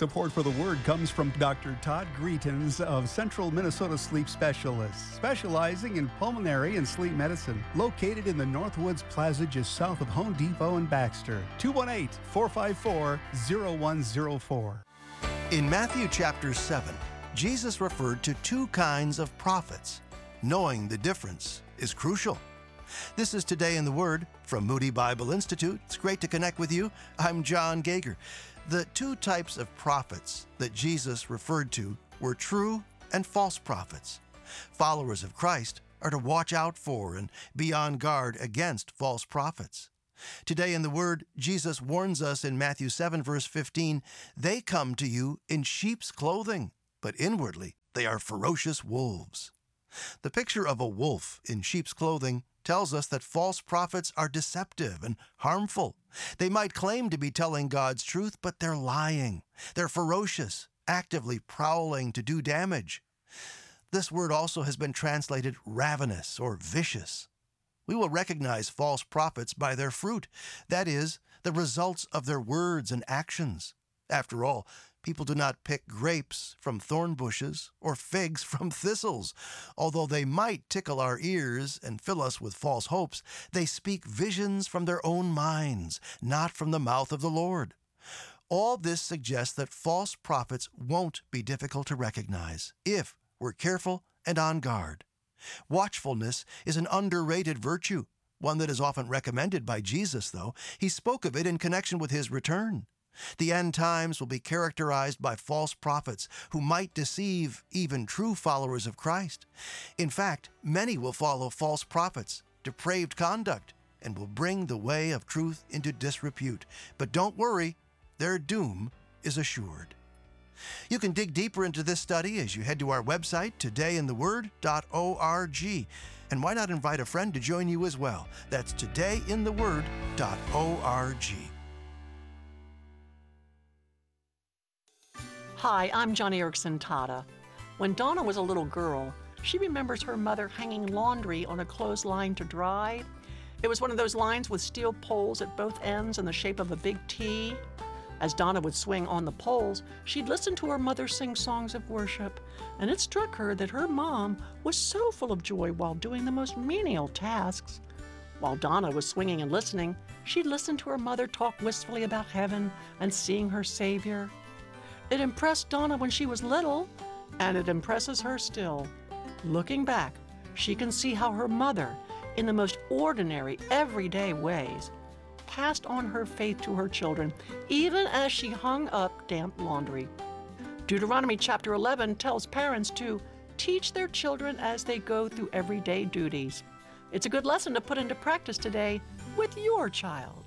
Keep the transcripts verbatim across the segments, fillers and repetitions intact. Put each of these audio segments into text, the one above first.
Support for the Word comes from Doctor Todd Greetens of Central Minnesota Sleep Specialists, specializing in pulmonary and sleep medicine. Located in the Northwoods Plaza just south of Home Depot and Baxter. two one eight, four five four, zero one zero four. In Matthew chapter seven, Jesus referred to two kinds of prophets. Knowing the difference is crucial. This is Today in the Word from Moody Bible Institute. It's great to connect with you. I'm John Gager. The two types of prophets that Jesus referred to were true and false prophets. Followers of Christ are to watch out for and be on guard against false prophets. Today in the Word, Jesus warns us in Matthew seven, verse fifteen, "They come to you in sheep's clothing, but inwardly they are ferocious wolves." The picture of a wolf in sheep's clothing tells us that false prophets are deceptive and harmful. They might claim to be telling God's truth, but they're lying. They're ferocious, actively prowling to do damage. This word also has been translated ravenous or vicious. We will recognize false prophets by their fruit, that is, the results of their words and actions. After all, people do not pick grapes from thorn bushes or figs from thistles. Although they might tickle our ears and fill us with false hopes, they speak visions from their own minds, not from the mouth of the Lord. All this suggests that false prophets won't be difficult to recognize if we're careful and on guard. Watchfulness is an underrated virtue, one that is often recommended by Jesus, though. He spoke of it in connection with his return. The end times will be characterized by false prophets who might deceive even true followers of Christ. In fact, many will follow false prophets, depraved conduct, and will bring the way of truth into disrepute. But don't worry, their doom is assured. You can dig deeper into this study as you head to our website, today in the word dot org. And why not invite a friend to join you as well? That's today in the word dot org. Hi, I'm Johnny Erickson Tata. When Donna was a little girl, she remembers her mother hanging laundry on a clothesline to dry. It was one of those lines with steel poles at both ends in the shape of a big T. As Donna would swing on the poles, she'd listen to her mother sing songs of worship, and it struck her that her mom was so full of joy while doing the most menial tasks. While Donna was swinging and listening, she'd listen to her mother talk wistfully about heaven and seeing her Savior. It impressed Donna when she was little, and it impresses her still. Looking back, she can see how her mother, in the most ordinary, everyday ways, passed on her faith to her children, even as she hung up damp laundry. Deuteronomy chapter eleven tells parents to teach their children as they go through everyday duties. It's a good lesson to put into practice today with your child.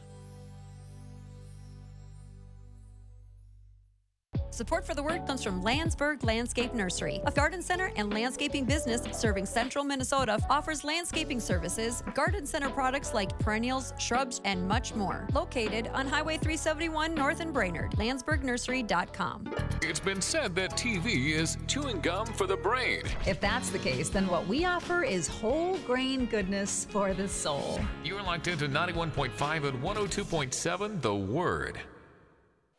Support for the Word comes from Landsberg Landscape Nursery, a garden center and landscaping business serving central Minnesota. Offers landscaping services, garden center products like perennials, shrubs, and much more. Located on Highway three seventy-one north in Brainerd, landsberg nursery dot com. It's been said that T V is chewing gum for the brain. If that's the case, then what we offer is whole grain goodness for the soul. You're locked into ninety-one point five and one oh two point seven The Word.